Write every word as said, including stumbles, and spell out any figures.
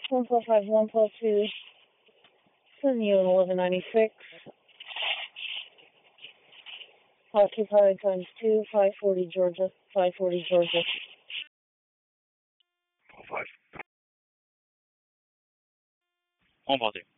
one four five one four two, sending you an eleven ninety-six. Occupied times two, five forty Georgia, five forty Georgia. Five. On party.